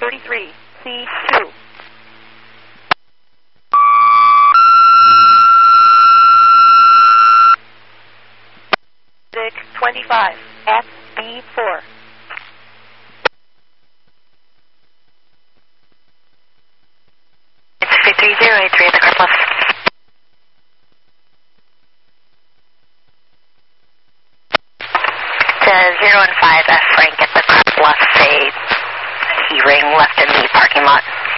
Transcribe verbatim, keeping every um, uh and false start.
thirty-three, C two. six twenty-five, at B four. It's two three zero eight three at the car plus. To zero and five F Frank at the car plus, say he ring left in the parking lot.